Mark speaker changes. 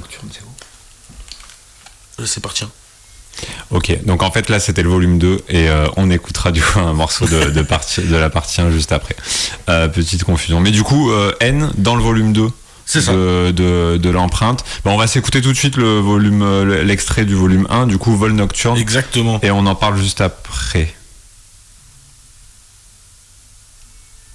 Speaker 1: nocturne, c'est où ?
Speaker 2: C'est parti.
Speaker 3: Ok, donc en fait là c'était le volume 2 et on écoutera du coup un morceau de la partie 1 juste après. Petite confusion. Mais du coup, N dans le volume 2
Speaker 2: c'est ça.
Speaker 3: De l'empreinte. Bon, on va s'écouter tout de suite l'extrait du volume 1, du coup Vol Nocturne.
Speaker 2: Exactement.
Speaker 3: Et on en parle juste après.